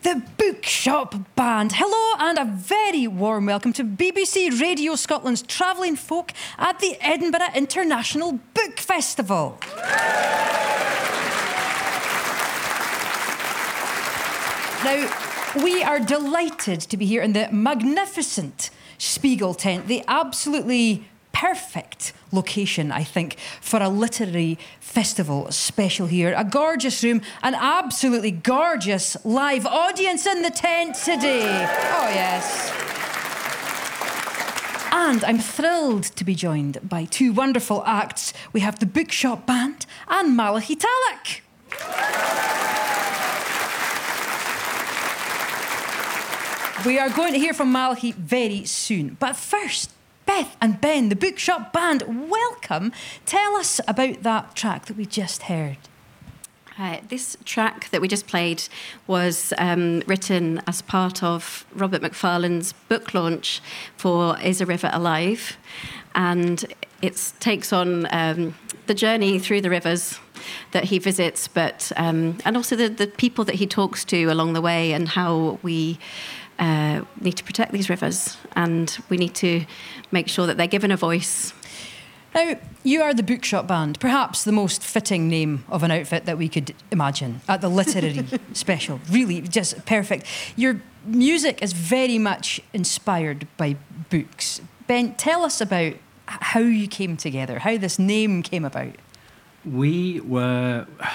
The Bookshop Band. Hello and a very warm welcome to BBC Radio Scotland's Travelling Folk at the Edinburgh International Book Festival. Now, we are delighted to be here in the magnificent Spiegel tent, the absolutely perfect location, I think, for a literary festival special here. A gorgeous room, an absolutely gorgeous live audience in the tent today. Oh, yes. And I'm thrilled to be joined by two wonderful acts. We have the Bookshop Band and Malachi Talak. We are going to hear from Malachi very soon. But first, Beth and Ben, the Bookshop Band, welcome. Tell us about that track that we just heard. This track that we just played was written as part of Robert Macfarlane's book launch for Is a River Alive? And it takes on the journey through the rivers that he visits, but and also the people that he talks to along the way, and how we need to protect these rivers, and we need to make sure that they're given a voice. Now, you are the Bookshop Band, perhaps the most fitting name of an outfit that we could imagine at the literary special. Really, just perfect. Your music is very much inspired by books. Ben, tell us about how you came together, how this name came about. We were